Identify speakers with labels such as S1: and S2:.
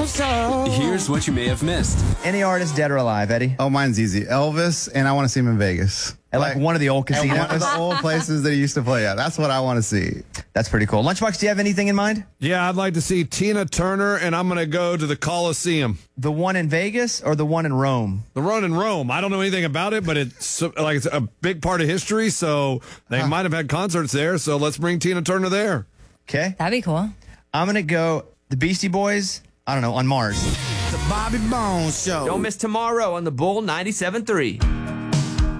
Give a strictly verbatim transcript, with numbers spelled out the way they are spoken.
S1: Bones Show.
S2: Here's what you may have missed.
S3: Any artist, dead or alive, Eddie?
S4: Oh, mine's easy. Elvis, and I want to see him in Vegas.
S3: At like, like one of the old
S4: At
S3: casinos?
S4: one of the old places that he used to play at. That's what I want to see.
S3: That's pretty cool. Lunchbox, do you have anything in mind?
S5: Yeah, I'd like to see Tina Turner, and I'm going to go to the Coliseum.
S3: The one in Vegas or the one in Rome?
S5: The one in Rome. I don't know anything about it, but it's so- like it's a big part of history, so they
S3: Huh.
S5: might have had concerts there, so let's bring Tina Turner there.
S3: Okay.
S6: That'd be cool.
S3: I'm going to go the Beastie Boys, I don't know, on Mars.
S1: The Bobby Bones Show.
S2: Don't miss tomorrow on the Bull ninety-seven point three.